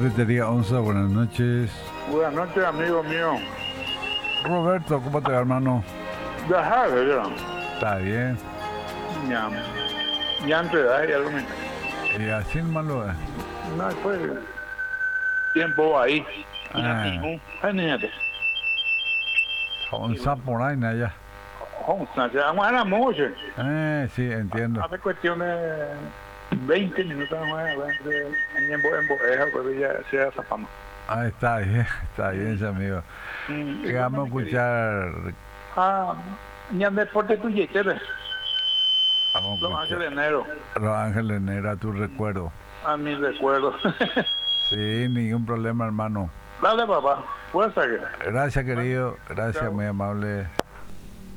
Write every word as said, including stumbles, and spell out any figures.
Ferretería Onza, buenas noches. Buenas noches, amigo mío. Roberto, ¿cómo te va, hermano? Ya sabes, yo. ¿Está bien? Ya. Ya antes de ahí, algo me... Y así malo es. No, pues... Tiempo ahí. Ah. Genial. Onza por ahí, allá. Onza, ya bueno, mucho. Eh, sí, entiendo. Hace cuestión de veinte minutos más, entre en Boeja, pues ya se hace fama. Ah, está bien, está bien, ese amigo. Mm, Y vamos a escuchar. Ah, ya deporte tuyo, ¿qué ves? Vamos a Los escuchar. Ángeles Negros, Los Ángeles Negros, a tu recuerdo. a mi recuerdo. Sí, ningún problema, hermano. Dale, papá, fuerza que. Gracias, querido. Gracias, Chao. muy amable.